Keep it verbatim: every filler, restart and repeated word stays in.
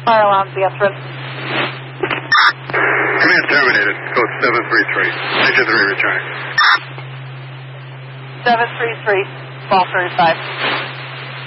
Fire alarms, the Etherin. Command terminated. Code seven three three. Engine three returning. seven three three, twelve thirty-five.